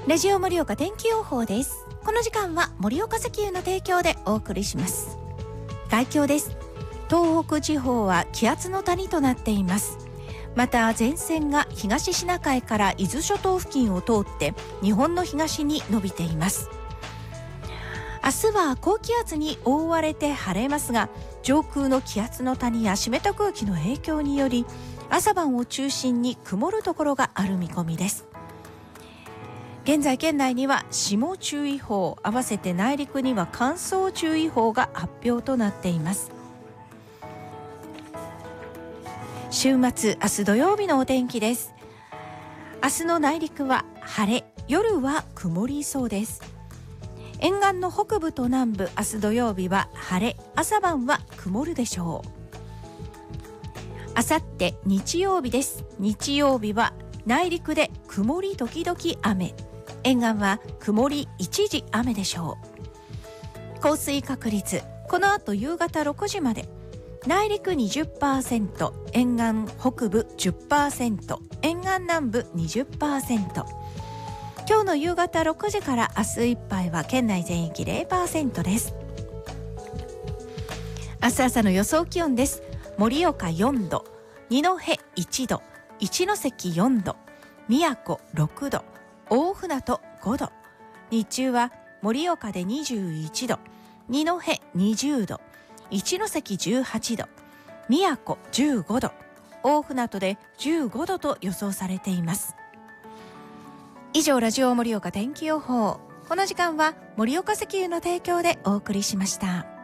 ラジオ盛岡天気予報です。この時間は盛岡石油の提供でお送りします。概況です。東北地方は気圧の谷となっています。また前線が東シナ海から伊豆諸島付近を通って日本の東に伸びています。明日は高気圧に覆われて晴れますが、上空の気圧の谷や湿った空気の影響により朝晩を中心に曇るところがある見込みです。現在県内には霜注意報、合わせて内陸には乾燥注意報が発表となっています。週末、明日土曜日のお天気です。明日の内陸は晴れ、夜は曇りそうです。沿岸の北部と南部、明日土曜日は晴れ、朝晩は曇るでしょう。あさって日曜日です。日曜日は内陸で曇り時々雨、沿岸は曇り一時雨でしょう。降水確率、この後夕方6時まで、内陸 20%、沿岸北部 10%、沿岸南部 20%。今日の夕方6時から明日いっぱいは県内全域 0% です。明日朝の予想気温です。盛岡4度、二戸1度、一関4度、宮古6度、大船渡5度。日中は盛岡で21度、二戸20度、一関18度、宮古15度、大船渡で15度と予想されています。以上、ラジオ盛岡天気予報。この時間は盛岡石油の提供でお送りしました。